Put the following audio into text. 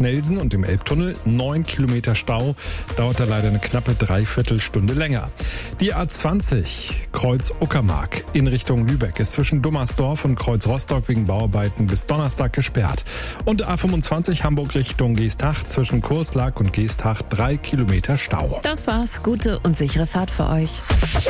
Schnellsen und dem Elbtunnel 9 Kilometer Stau. Dauert da leider eine knappe Dreiviertelstunde länger. Die A20 Kreuz Uckermark in Richtung Lübeck ist zwischen Dummersdorf und Kreuz Rostock wegen Bauarbeiten bis Donnerstag gesperrt. Und A25 Hamburg Richtung Geesthacht zwischen Kurslack und Geesthacht 3 Kilometer Stau. Das war's. Gute und sichere Fahrt für euch.